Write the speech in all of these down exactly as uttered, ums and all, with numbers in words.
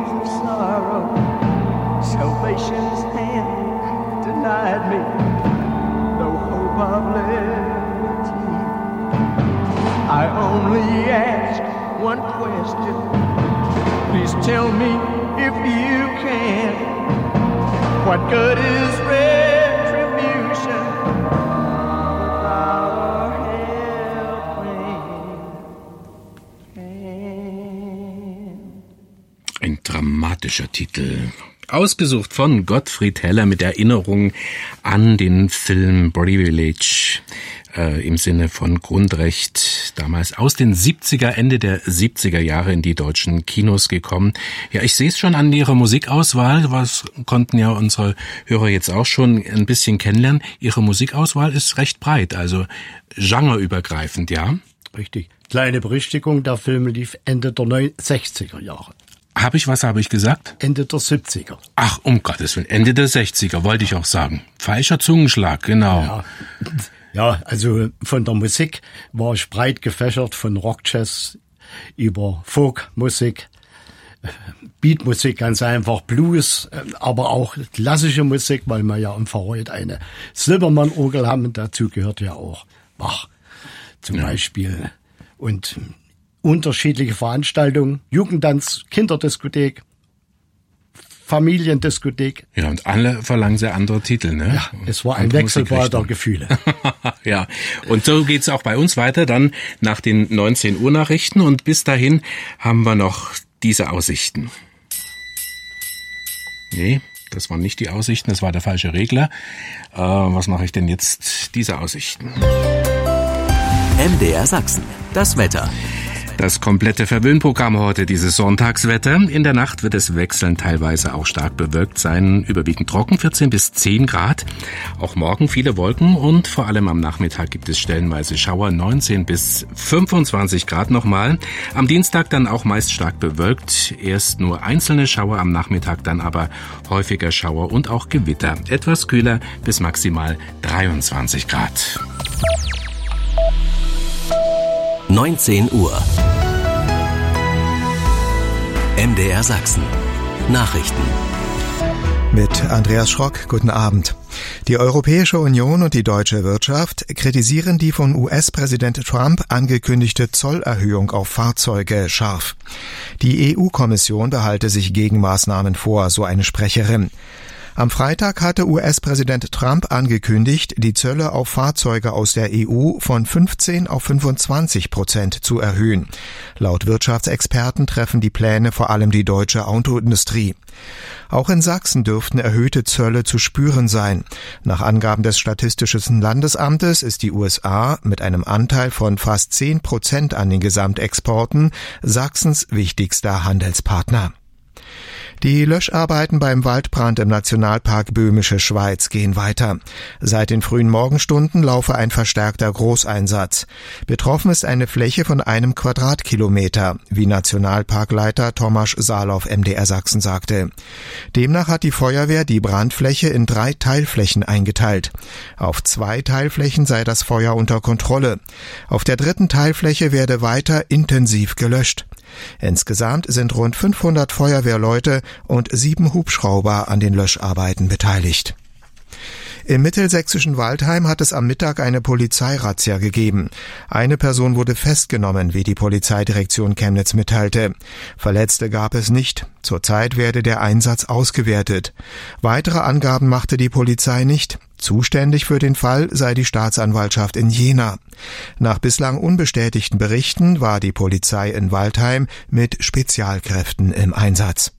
of sorrow. Salvation's hand denied me, no hope of liberty. I only ask one question, please tell me if you can. What good is retribution without a helping hand? Ein dramatischer Titel. Ausgesucht von Gottfried Heller mit Erinnerung an den Film Privilege äh, im Sinne von Grundrecht, damals aus den siebziger, Ende der siebziger Jahre in die deutschen Kinos gekommen. Ja, ich sehe es schon an Ihrer Musikauswahl, was konnten ja unsere Hörer jetzt auch schon ein bisschen kennenlernen. Ihre Musikauswahl ist recht breit, also genreübergreifend, ja? Richtig. Kleine Berichtigung, der Film lief Ende der sechziger Jahre. Habe ich, was habe ich gesagt? Ende der siebziger. Ach, um Gottes Willen, Ende der sechziger, wollte ich auch sagen. Falscher Zungenschlag, genau. Ja, ja, also von der Musik war ich breit gefächert, von Rock, Jazz über Folkmusik, Beatmusik ganz einfach, Blues, aber auch klassische Musik, weil wir ja im Verreuth eine Silbermann-Orgel haben, und dazu gehört ja auch Bach zum ja. Beispiel. Und unterschiedliche Veranstaltungen, Jugendtanz, Kinderdiskothek, Familiendiskothek. Ja, und alle verlangen sehr andere Titel, ne? Ja, es war ein Wechselbad der Gefühle. Ja, und so geht's auch bei uns weiter, dann nach den neunzehn Uhr Nachrichten, und bis dahin haben wir noch diese Aussichten. Nee, das waren nicht die Aussichten, das war der falsche Regler. Äh, was mache ich denn jetzt? Diese Aussichten. M D R Sachsen, das Wetter. Das komplette Verwöhnprogramm heute, dieses Sonntagswetter. In der Nacht wird es wechselnd teilweise auch stark bewölkt sein, überwiegend trocken, vierzehn bis zehn Grad. Auch morgen viele Wolken und vor allem am Nachmittag gibt es stellenweise Schauer, neunzehn bis fünfundzwanzig Grad nochmal. Am Dienstag dann auch meist stark bewölkt, erst nur einzelne Schauer, am Nachmittag dann aber häufiger Schauer und auch Gewitter. Etwas kühler bis maximal dreiundzwanzig Grad. neunzehn Uhr. M D R Sachsen. Nachrichten. Mit Andreas Schrock, guten Abend. Die Europäische Union und die deutsche Wirtschaft kritisieren die von U S-Präsident Trump angekündigte Zollerhöhung auf Fahrzeuge scharf. Die E U-Kommission behalte sich Gegenmaßnahmen vor, so eine Sprecherin. Am Freitag hatte U S-Präsident Trump angekündigt, die Zölle auf Fahrzeuge aus der E U von fünfzehn auf fünfundzwanzig Prozent zu erhöhen. Laut Wirtschaftsexperten treffen die Pläne vor allem die deutsche Autoindustrie. Auch in Sachsen dürften erhöhte Zölle zu spüren sein. Nach Angaben des Statistischen Landesamtes ist die U S A mit einem Anteil von fast zehn Prozent an den Gesamtexporten Sachsens wichtigster Handelspartner. Die Löscharbeiten beim Waldbrand im Nationalpark Böhmische Schweiz gehen weiter. Seit den frühen Morgenstunden laufe ein verstärkter Großeinsatz. Betroffen ist eine Fläche von einem Quadratkilometer, wie Nationalparkleiter Tomasz Salow M D R Sachsen sagte. Demnach hat die Feuerwehr die Brandfläche in drei Teilflächen eingeteilt. Auf zwei Teilflächen sei das Feuer unter Kontrolle. Auf der dritten Teilfläche werde weiter intensiv gelöscht. Insgesamt sind rund fünfhundert Feuerwehrleute und sieben Hubschrauber an den Löscharbeiten beteiligt. Im mittelsächsischen Waldheim hat es am Mittag eine Polizeirazzia gegeben. Eine Person wurde festgenommen, wie die Polizeidirektion Chemnitz mitteilte. Verletzte gab es nicht. Zurzeit werde der Einsatz ausgewertet. Weitere Angaben machte die Polizei nicht. Zuständig für den Fall sei die Staatsanwaltschaft in Jena. Nach bislang unbestätigten Berichten war die Polizei in Waldheim mit Spezialkräften im Einsatz.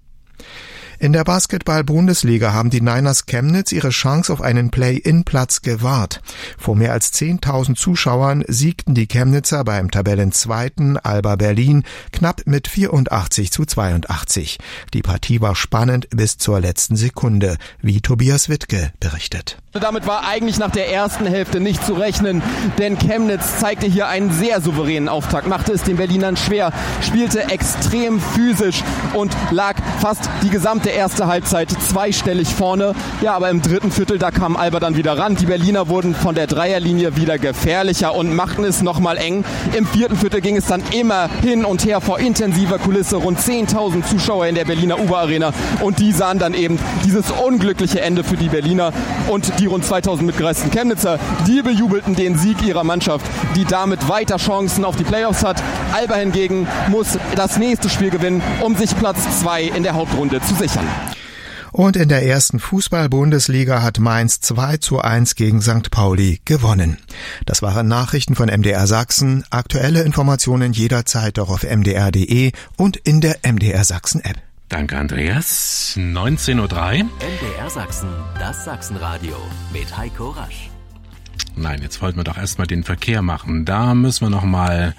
In der Basketball-Bundesliga haben die Niners Chemnitz ihre Chance auf einen Play-in-Platz gewahrt. Vor mehr als zehntausend Zuschauern siegten die Chemnitzer beim Tabellenzweiten Alba Berlin knapp mit vierundachtzig zu zweiundachtzig. Die Partie war spannend bis zur letzten Sekunde, wie Tobias Wittke berichtet. Damit war eigentlich nach der ersten Hälfte nicht zu rechnen, denn Chemnitz zeigte hier einen sehr souveränen Auftakt, machte es den Berlinern schwer, spielte extrem physisch und lag fast die gesamte erste Halbzeit zweistellig vorne. Ja, aber im dritten Viertel, da kam Alba dann wieder ran. Die Berliner wurden von der Dreierlinie wieder gefährlicher und machten es nochmal eng. Im vierten Viertel ging es dann immer hin und her vor intensiver Kulisse. Rund zehntausend Zuschauer in der Berliner Uber-Arena. Und die sahen dann eben dieses unglückliche Ende für die Berliner. Und die rund zweitausend mitgereisten Chemnitzer, die bejubelten den Sieg ihrer Mannschaft, die damit weiter Chancen auf die Playoffs hat. Alba hingegen muss das nächste Spiel gewinnen, um sich Platz zwei in der Hauptrunde zu sichern. Und in der ersten Fußball-Bundesliga hat Mainz zwei zu eins gegen Sankt Pauli gewonnen. Das waren Nachrichten von M D R Sachsen. Aktuelle Informationen jederzeit auch auf m d r punkt d e und in der M D R Sachsen App. Danke, Andreas. neunzehn Uhr drei. M D R Sachsen, das Sachsenradio mit Heiko Rasch. Nein, jetzt wollten wir doch erstmal den Verkehr machen. Da müssen wir noch mal,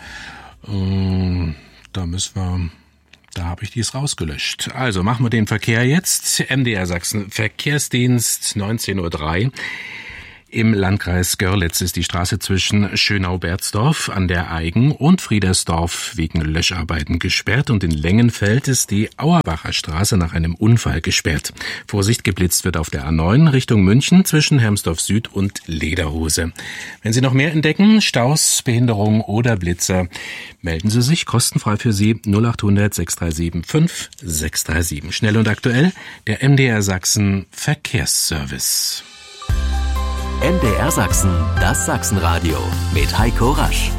äh, da müssen wir... Da habe ich dies rausgelöscht. Also machen wir den Verkehr jetzt. M D R Sachsen Verkehrsdienst, neunzehn Uhr drei. Im Landkreis Görlitz ist die Straße zwischen Schönau-Berzdorf an der Eigen und Friedersdorf wegen Löscharbeiten gesperrt und in Lengenfeld ist die Auerbacher Straße nach einem Unfall gesperrt. Vorsicht, geblitzt wird auf der A neun Richtung München zwischen Hermsdorf Süd und Lederhose. Wenn Sie noch mehr entdecken, Staus, Behinderung oder Blitzer, melden Sie sich kostenfrei für Sie null acht hundert sechs drei sieben fünf sechs drei sieben. Schnell und aktuell, der M D R Sachsen Verkehrsservice. M D R Sachsen, das Sachsenradio mit Heiko Rasch.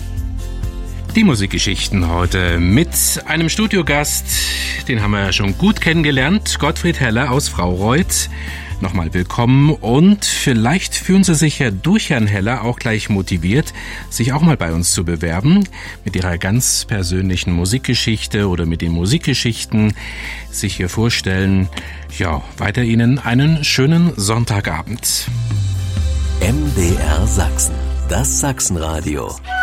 Die Musikgeschichten heute mit einem Studiogast, den haben wir ja schon gut kennengelernt, Gottfried Heller aus Fraureuth. Nochmal willkommen und vielleicht fühlen Sie sich ja durch Herrn Heller auch gleich motiviert, sich auch mal bei uns zu bewerben, mit Ihrer ganz persönlichen Musikgeschichte oder mit den Musikgeschichten sich hier vorstellen. Ja, weiter Ihnen einen schönen Sonntagabend. M D R Sachsen, das Sachsenradio.